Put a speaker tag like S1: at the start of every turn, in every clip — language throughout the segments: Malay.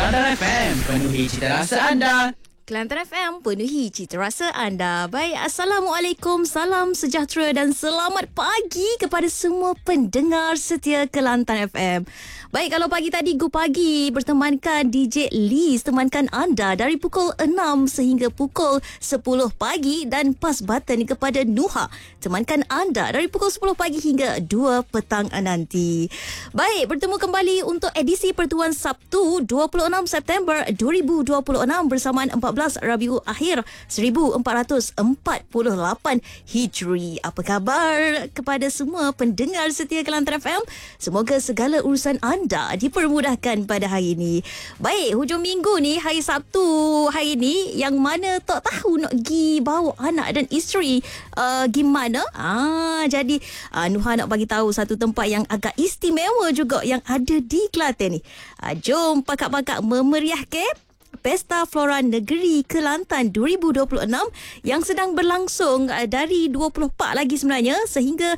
S1: Kelantan FM, penuhi cita rasa anda.
S2: Kelantan FM, penuhi cita rasa anda. Baik, Assalamualaikum, salam sejahtera dan selamat pagi kepada semua pendengar setia Kelantan FM. Baik, kalau pagi tadi Go Pagi bertemankan DJ Liz, temankan anda dari pukul 6 sehingga pukul 10 pagi, dan Pas Button kepada Nuha, temankan anda dari pukul 10 pagi hingga 2 petang nanti. Baik, bertemu kembali untuk edisi Pertuan Sabtu 26 September 2026 bersamaan 14 Rabiul Akhir 1448 Hijri. Apa khabar kepada semua pendengar setia Kelantan FM? Semoga segala urusan anda dipermudahkan pada hari ini. Baik, hujung minggu ni, hari Sabtu hari ni, yang mana tak tahu nak pergi bawa anak dan isteri gimana. Jadi Nuha nak bagi tahu satu tempat yang agak istimewa juga yang ada di Kelantan ni. Jom pakak-pakak memeriahkan Pesta Flora Negeri Kelantan 2026 yang sedang berlangsung dari 24 lagi sebenarnya sehingga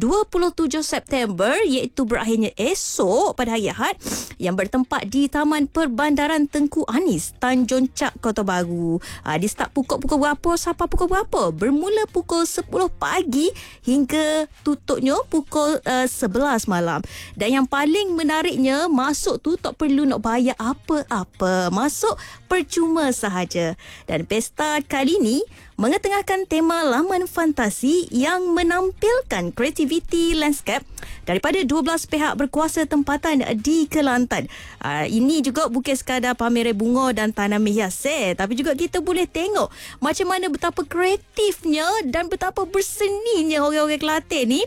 S2: 27 September, iaitu berakhirnya esok pada hari Ahad, yang bertempat di Taman Perbandaran Tengku Anis, Tanjung Chak, Kota Baru. Di start pukul berapa sampai pukul berapa? Bermula pukul 10 pagi hingga tutupnya pukul 11 malam. Dan yang paling menariknya, masuk tu tak perlu nak bayar apa-apa. Masuk percuma sahaja. Dan pesta kali ini mengetengahkan tema laman fantasi yang menampilkan kreativiti landscape daripada 12 pihak berkuasa tempatan di Kelantan. Ini juga bukan sekadar pameran bunga dan tanaman hias, tapi juga kita boleh tengok macam mana betapa kreatifnya dan betapa berseninya orang-orang Kelantan ni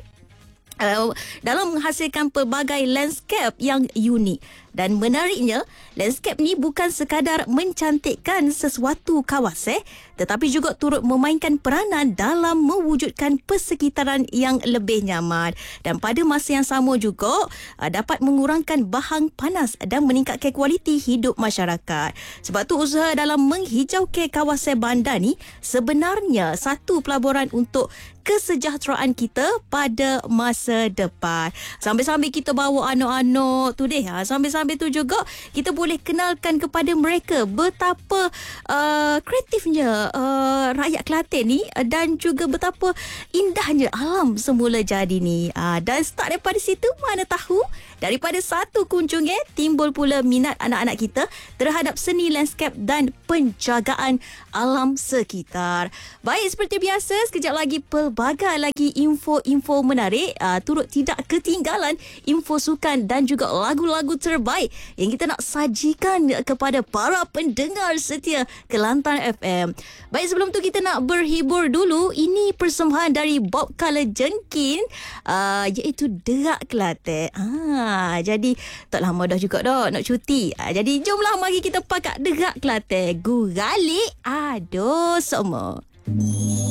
S2: dalam menghasilkan pelbagai landscape yang unik. Dan menariknya, landscape ni bukan sekadar mencantikkan sesuatu kawasan, tetapi juga turut memainkan peranan dalam mewujudkan persekitaran yang lebih nyaman. Dan pada masa yang sama juga dapat mengurangkan bahang panas dan meningkatkan kualiti hidup masyarakat. Sebab tu usaha dalam menghijaukan kawasan bandar ni sebenarnya satu pelaburan untuk kesejahteraan kita pada masa depan. Sambil-sambil kita bawa anak-anak tu deh, sambil-sambil tu juga kita boleh kenalkan kepada mereka betapa kreatifnya rakyat Kelantan ni dan juga betapa indahnya alam semula jadi ni. Dan start daripada situ, mana tahu daripada satu kunjungnya timbul pula minat anak-anak kita terhadap seni landscape dan penjagaan alam sekitar. Baik, seperti biasa, sekejap lagi pelbagai lagi info-info menarik, turut tidak ketinggalan info sukan dan juga lagu-lagu terbaik yang kita nak sajikan kepada para pendengar setia Kelantan FM. Baik, sebelum tu kita nak berhibur dulu. Ini persembahan dari Bob Color Jengkin, iaitu Derak Kelantan. Jadi tak lama dah juga dah nak cuti. Jadi jomlah mari kita pakat Derak Kelantan. Guralik aduh semua.